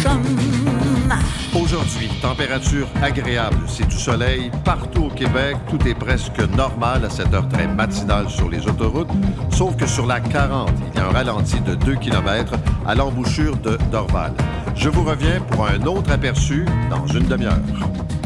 Aujourd'hui, température agréable, c'est du soleil partout au Québec. Tout est presque normal à cette heure très matinale sur les autoroutes, sauf que sur la 40, il y a un ralenti de 2 km à l'embouchure de Dorval. Je vous reviens pour un autre aperçu dans une demi-heure.